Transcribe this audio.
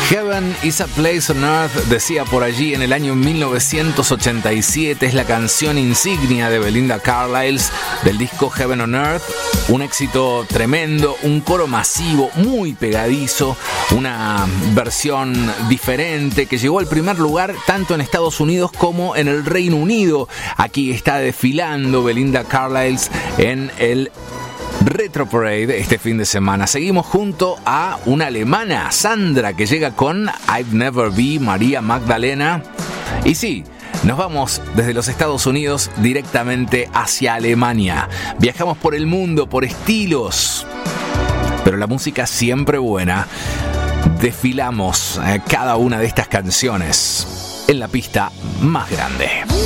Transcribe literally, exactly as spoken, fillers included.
Heaven is a Place on Earth, decía por allí en el año mil novecientos ochenta y siete, es la canción insignia de Belinda Carlisle del disco Heaven on Earth. Un éxito tremendo, un coro masivo, muy pegadizo, una versión diferente que llegó al primer lugar tanto en Estados Unidos como en el Reino Unido. Aquí está desfilando Belinda Carlisle en el Retro Parade este fin de semana. Seguimos junto a una alemana, Sandra, que llega con I've Never Be, María Magdalena. Y sí, nos vamos desde los Estados Unidos directamente hacia Alemania. Viajamos por el mundo, por estilos, pero la música siempre buena. Desfilamos cada una de estas canciones en la pista más grande.